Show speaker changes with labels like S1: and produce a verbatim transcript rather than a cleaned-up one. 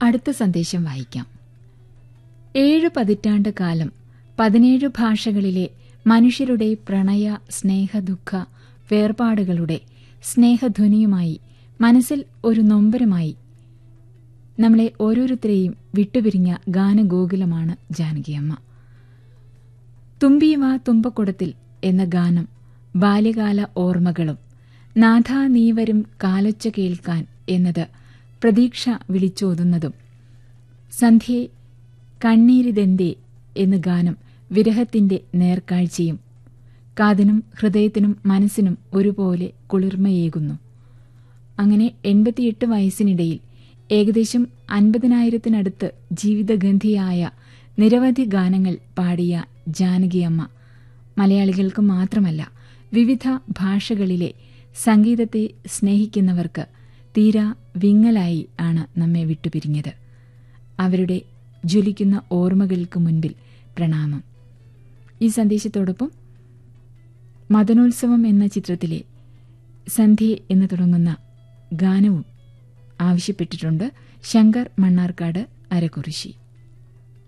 S1: അടുത്ത സന്ദേശം വായിക്കാം. ഏഴു പതിറ്റാണ്ട് കാലം പതിനേഴ് ഭാഷകളിലെ മനുഷ്യരുടെ പ്രണയ സ്നേഹദുഃഖ വേർപാടുകളുടെ സ്നേഹധ്വനിയുമായി മനസ്സിൽ ഒരു നൊമ്പരമായി നമ്മളെ ഓരോരുത്തരെയും വിട്ടുപിരിഞ്ഞ ഗാനഗോകുലമാണ് ജാനകിയമ്മ. തുമ്പീവ തുമ്പക്കുടത്തിൽ എന്ന ഗാനം ബാല്യകാല ഓർമ്മകളും, നാഥാ നീവരും കാലൊച്ച കേൾക്കാൻ എന്നത് പ്രതീക്ഷ വിളിച്ചോതുന്നതും, സന്ധ്യേ കണ്ണീരിതെന്തേ എന്ന ഗാനം വിരഹത്തിന്റെ നേർക്കാഴ്ചയും കാതിനും ഹൃദയത്തിനും മനസ്സിനും ഒരുപോലെ കുളിർമയേകുന്നു. അങ്ങനെ എൺപത്തിയെട്ട് വയസ്സിനിടയിൽ ഏകദേശം അൻപതിനായിരത്തിനടുത്ത് ജീവിതഗന്ധിയായ നിരവധി ഗാനങ്ങൾ പാടിയ ജാനകിയമ്മ മലയാളികൾക്ക് മാത്രമല്ല, വിവിധ ഭാഷകളിലെ സംഗീതത്തെ സ്നേഹിക്കുന്നവർക്ക് തീരാ വിങ്ങലായി ആണ് നമ്മെ വിട്ടുപിരിഞ്ഞത്. അവരുടെ ജ്വലിക്കുന്ന ഓർമ്മകൾക്ക് മുൻപിൽ പ്രണാമം. ഈ സന്ദേശത്തോടൊപ്പം മദനോത്സവം എന്ന ചിത്രത്തിലെ സന്ധ്യ എന്ന് തുടങ്ങുന്ന ഗാനവും ആവശ്യപ്പെട്ടിട്ടുണ്ട് ശങ്കർ മണ്ണാർക്കാട് അരക്കുറിശി.